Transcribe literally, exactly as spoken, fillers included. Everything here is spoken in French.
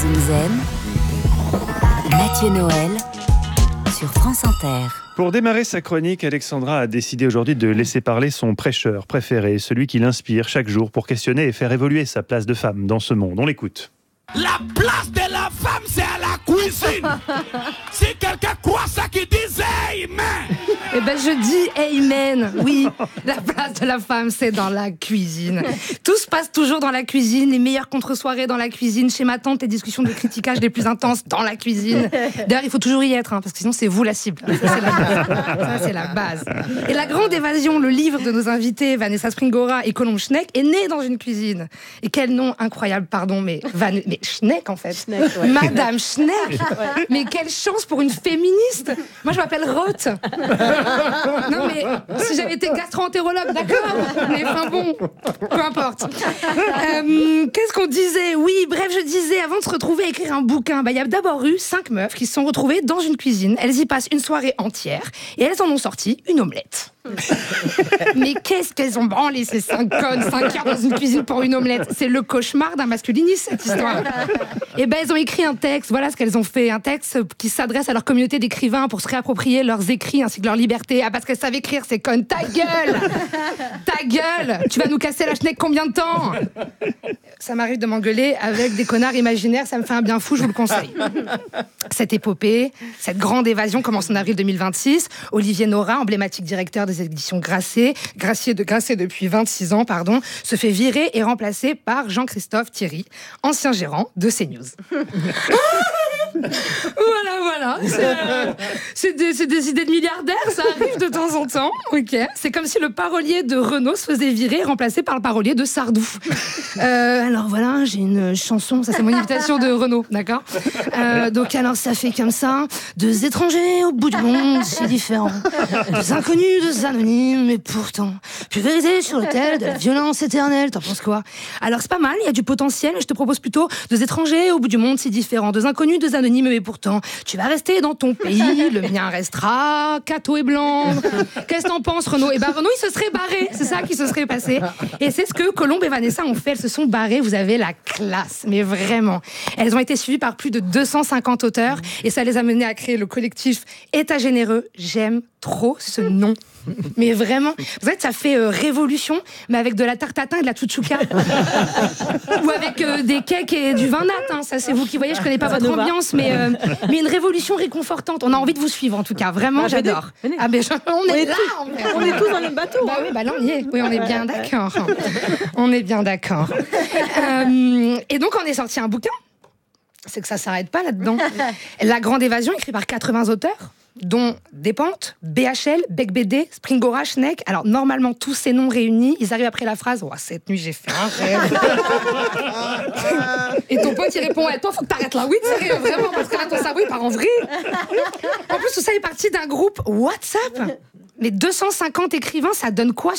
Zoom Zen, Mathieu Noël sur France Inter. Pour démarrer sa chronique, Alexandra a décidé aujourd'hui de laisser parler son prêcheur préféré, celui qui l'inspire chaque jour pour questionner et faire évoluer sa place de femme dans ce monde. On l'écoute. La place de la femme, c'est à la cuisine. Si quelqu'un croit ça, qui disait amen. Eh ben je dis amen. Oui, la place de la femme, c'est dans la cuisine. Tout se passe toujours dans la cuisine. Les meilleures contre-soirées dans la cuisine. Chez ma tante, les discussions de critiquage les plus intenses dans la cuisine. D'ailleurs, il faut toujours y être, hein, parce que sinon c'est vous la cible. Ça, c'est la base. Ça, c'est la base. Et La Grande Évasion, le livre de nos invités Vanessa Springora et Colombe Schneck, est né dans une cuisine. Et quel nom incroyable, pardon, mais Van... mais Schneck en fait. Schneck, ouais. Madame Schneck. Ouais. Mais quelle chance pour une féministe. Moi je m'appelle Roth. Non mais si j'avais été gastro-entérologue, d'accord. Mais enfin bon, peu importe. Euh, qu'est-ce qu'on disait? Oui, bref, je disais, avant de se retrouver à écrire un bouquin, bah, y a d'abord eu cinq meufs qui se sont retrouvées dans une cuisine. Elles y passent une soirée entière et elles en ont sorti une omelette. Mais qu'est-ce qu'elles ont branlé ces cinq connes, cinq heures dans une cuisine pour une omelette. C'est le cauchemar d'un masculiniste, cette histoire. Et ben elles ont écrit un texte, voilà ce qu'elles ont fait, un texte qui s'adresse à leur communauté d'écrivains pour se réapproprier leurs écrits ainsi que leur liberté. Ah, parce qu'elles savent écrire, ces connes. Ta gueule, ta gueule. Tu vas nous casser la schneck combien de temps? Ça m'arrive de m'engueuler avec des connards imaginaires, ça me fait un bien fou, je vous le conseille. Cette épopée, cette grande évasion commence en avril deux mille vingt-six. Olivier Nora, emblématique directeur des éditions Grasset, Gracier de Grasset depuis vingt-six ans, pardon, se fait virer et remplacer par Jean-Christophe Thierry, ancien gérant de CNews. Voilà, voilà. C'est, euh, c'est, des, c'est des idées de milliardaires, ça arrive de temps en temps. Ok. C'est comme si le parolier de Renaud se faisait virer, remplacé par le parolier de Sardou. Euh, alors voilà, j'ai une chanson, ça c'est mon invitation de Renaud, d'accord. Euh, donc alors ça fait comme ça, deux étrangers au bout du monde, si différents, deux inconnus, deux anonymes, mais pourtant pulvérisés sur l'autel de la violence éternelle. T'en penses quoi? Alors c'est pas mal, il y a du potentiel. Je te propose plutôt deux étrangers au bout du monde, si différents, deux inconnus, deux anonymes, mais pourtant tu vas rester dans ton pays, le mien restera Cato et blanc. Qu'est-ce que t'en penses, Renaud? Et ben Renaud, il se serait barré, c'est ça qui se serait passé. Et c'est ce que Colombe et Vanessa ont fait. Elles se sont barrées. Vous avez la classe, mais vraiment. Elles ont été suivies par plus de deux cent cinquante auteurs et ça les a menées à créer le collectif État Généreux. J'aime trop ce nom. Mais vraiment, vous savez, ça fait euh, révolution, mais avec de la tarte tatin et de la chouchouka. Ou avec euh, des cakes et du vin nat. Hein. Ça, c'est vous qui voyez, je connais pas votre ambiance, mais, euh, mais une révolution réconfortante. On a envie de vous suivre, en tout cas. Vraiment, ah, j'adore. Venez, venez. Ah, ben, on, on est, est là. Tous, on, on est tous dans le bateau. Bah oui, bah là, on y est. Oui, on est bien d'accord. On est bien d'accord. Euh, et donc, on est sorti un bouquin. C'est que ça s'arrête pas là-dedans. La Grande Évasion, écrit par quatre-vingts auteurs, dont Despentes, B H L, Bec B D, Springora, Schneck. Alors, normalement, tous ces noms réunis, ils arrivent après la phrase « Oh, cette nuit, j'ai fait un rêve. » Et ton pote, il répond hey, « Toi, faut que t'arrêtes là. » Oui, sérieux, vraiment, parce que là, ton cerveau, il part en vrille. En plus, tout ça est parti d'un groupe WhatsApp. Mais deux cent cinquante écrivains, ça donne quoi